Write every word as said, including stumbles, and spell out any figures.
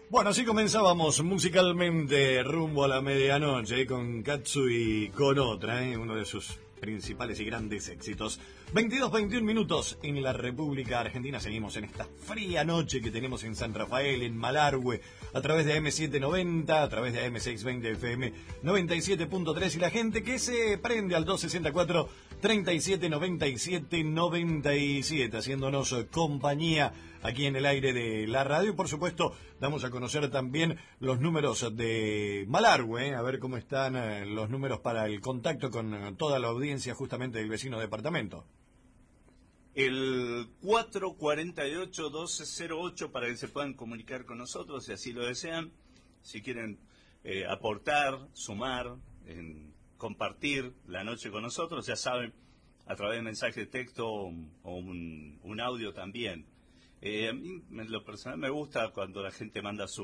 Bueno, así comenzábamos musicalmente rumbo a la medianoche con Katsu y con otra, ¿eh? Uno de sus principales y grandes éxitos. veintidós veintiún minutos en la República Argentina. Seguimos en esta fría noche que tenemos en San Rafael, en Malargüe, a través de eme setecientos noventa, a través de eme seiscientos veinte F M noventa y siete punto tres y la gente que se prende al doscientos sesenta y cuatro, treinta y siete noventa y siete noventa y siete, haciéndonos compañía aquí en el aire de la radio. Y por supuesto, damos a conocer también los números de Malargüe, ¿eh? A ver cómo están eh, los números para el contacto con eh, toda la audiencia justamente del vecino departamento. El cuatro cuarenta y ocho, doce cero ocho para que se puedan comunicar con nosotros si así lo desean, si quieren eh, aportar, sumar, en, compartir la noche con nosotros, ya saben, a través de mensaje de texto o un, un audio también. Eh, a mí, en lo personal, me gusta cuando la gente manda su